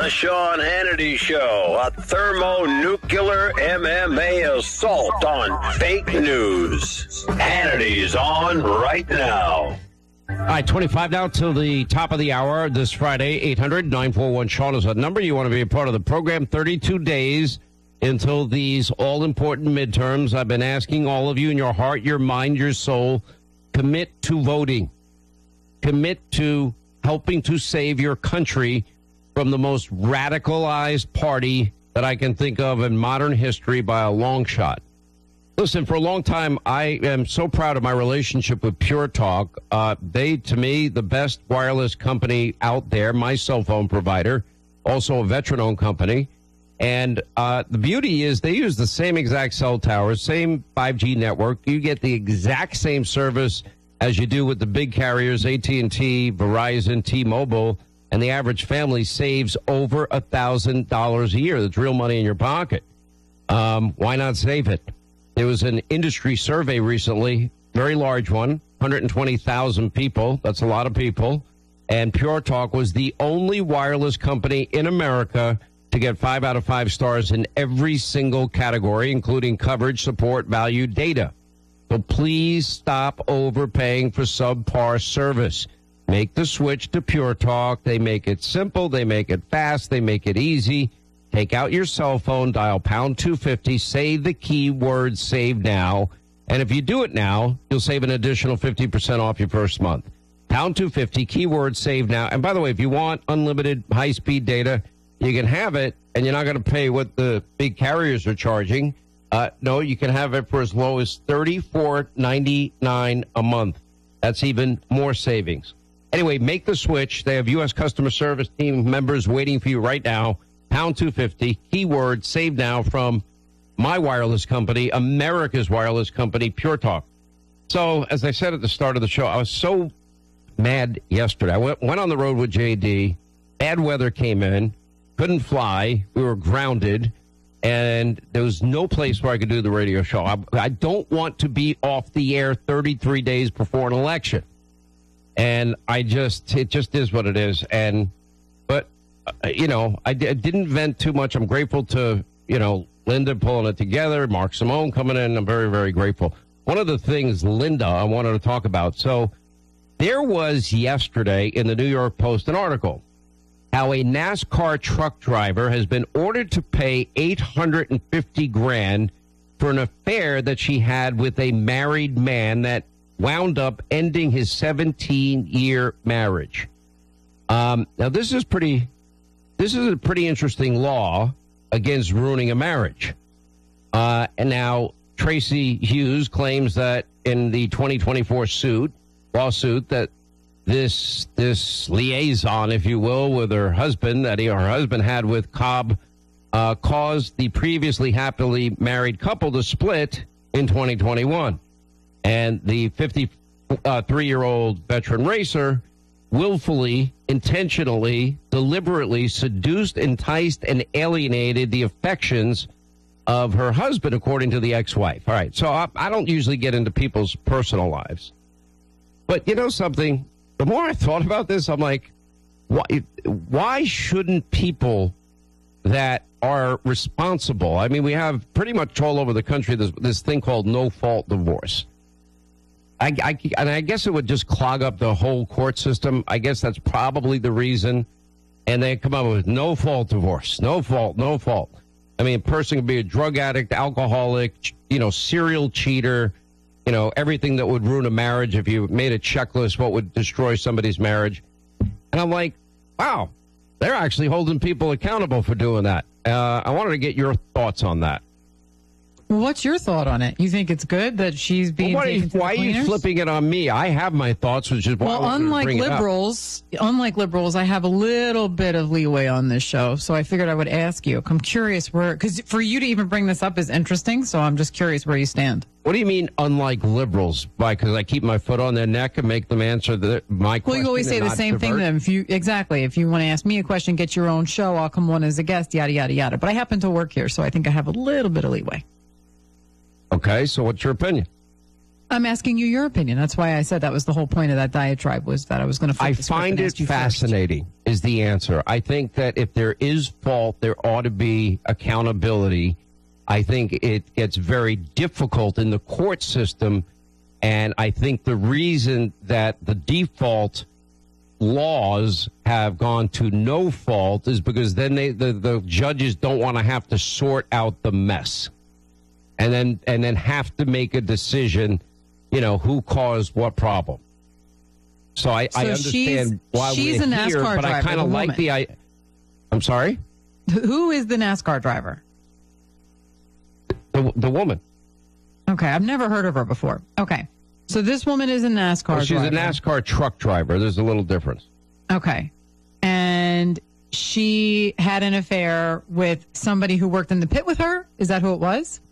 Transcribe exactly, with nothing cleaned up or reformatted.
The Sean Hannity Show, a thermonuclear M M A assault on fake news. Hannity's on right now. All right, twenty-five now till the top of the hour this Friday. eight hundred nine four one Sean is that number. You want to be a part of the program. thirty-two days until these all-important midterms. I've been asking all of you in your heart, your mind, your soul, commit to voting. Commit to helping to save your country from the most radicalized party that I can think of in modern history by a long shot. Listen, for a long time, I am so proud of my relationship with Pure Talk. Uh, they, to me, the best wireless company out there, my cell phone provider, also a veteran-owned company. And uh, the beauty is they use the same exact cell towers, same five G network. You get the exact same service as you do with the big carriers, A T and T, Verizon, T-Mobile, and the average family saves over one thousand dollars a year. That's real money in your pocket. Um, why not save it? There was an industry survey recently, very large one, one hundred twenty thousand people. That's a lot of people. And Pure Talk was the only wireless company in America to get five out of five stars in every single category, including coverage, support, value, data. So please stop overpaying for subpar service. Make the switch to Pure Talk. They make it simple. They make it fast. They make it easy. Take out your cell phone, dial pound two fifty, say the keyword save now. And if you do it now, you'll save an additional fifty percent off your first month. Pound two fifty, keyword save now. And by the way, if you want unlimited high-speed data, you can have it, and you're not going to pay what the big carriers are charging. Uh, no, you can have it for as low as thirty-four ninety-nine a month. That's even more savings. Anyway, make the switch. They have U S customer service team members waiting for you right now. Pound two fifty, keyword save now from my wireless company, America's wireless company, Pure Talk. So, as I said at the start of the show, I was so mad yesterday. I went, went on the road with J D. Bad weather came in. Couldn't fly. We were grounded. And there was no place where I could do the radio show. I, I don't want to be off the air thirty-three days before an election. And I just, it just is what it is. And, but, uh, you know, I, d- I didn't vent too much. I'm grateful to, you know, Linda pulling it together, Mark Simone coming in. I'm very, very grateful. One of the things, Linda, I wanted to talk about. So there was yesterday in the New York Post an article how a NASCAR truck driver has been ordered to pay eight hundred fifty grand for an affair that she had with a married man that wound up ending his seventeen-year marriage. Um, now, this is pretty, this is a pretty interesting law against ruining a marriage. Uh, and now Tracy Hughes claims that in the twenty twenty-four suit, lawsuit, that this this liaison, if you will, with her husband, that he, her husband had with Cobb, uh, caused the previously happily married couple to split in twenty twenty-one. And the fifty-three-year-old veteran racer willfully, intentionally, deliberately seduced, enticed, and alienated the affections of her husband, according to the ex-wife. All right, so I, I don't usually get into people's personal lives. But you know something? The more I thought about this, I'm like, why, why shouldn't people that are responsible? I mean, we have pretty much all over the country this, this thing called no-fault divorce. I, I, and I guess it would just clog up the whole court system. I guess that's probably the reason. And they come up with no-fault divorce, no fault, no fault. I mean, a person could be a drug addict, alcoholic, you know, serial cheater, you know, everything that would ruin a marriage. If you made a checklist, what would destroy somebody's marriage? And I'm like, wow, they're actually holding people accountable for doing that. Uh, I wanted to get your thoughts on that. Well, what's your thought on it? You think it's good that she's being well, taken to why the are you cleaners? flipping it on me? I have my thoughts, which is why well, I wanted unlike to bring liberals, unlike liberals, I have a little bit of leeway on this show, so I figured I would ask you. I'm curious where, because for you to even bring this up is interesting, so I'm just curious where you stand. What do you mean, unlike liberals? Why? Because I keep my foot on their neck and make them answer the, my question. Well, you always say the same thing to them. If you exactly, if you want to ask me a question, get your own show. I'll come on as a guest. Yada yada yada. But I happen to work here, so I think I have a little bit of leeway. Okay, so what's your opinion? I'm asking you your opinion. That's why I said that was the whole point of that diatribe, was that I was going to flip I the script find and it ask you fascinating is the answer. I think that if there is fault, there ought to be accountability. I think it gets very difficult in the court system, and I think the reason that the default laws have gone to no fault is because then they the, the judges don't want to have to sort out the mess and then and then have to make a decision, you know, who caused what problem. So I, So I she's- understand why she's we're a here, NASCAR but I driver, kind of the like woman. the I I'm sorry? first. Who is the NASCAR driver? The, the woman. Okay, I've never heard of her before. Okay, so this woman is a NASCAR Well, she's driver. a NASCAR truck driver. There's a little difference. Okay. And she had an affair with somebody who worked in the pit with her? Is that who it was?